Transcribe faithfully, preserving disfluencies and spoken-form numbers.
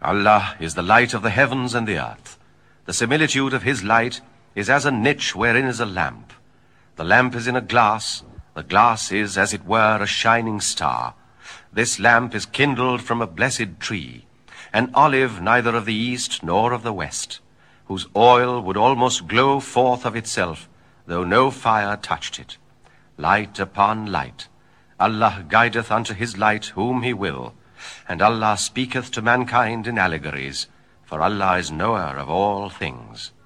Allah is the light of the heavens and the earth. The similitude of his light is as a niche wherein is a lamp. The lamp is in a glass, the glass is, as it were, a shining star. This lamp is kindled from a blessed tree, an olive neither of the east nor of the west, whose oil would almost glow forth of itself, though no fire touched it. Light upon light. Allah guideth unto his light whom he will, and Allah speaketh to mankind in allegories, for Allah is knower of all things.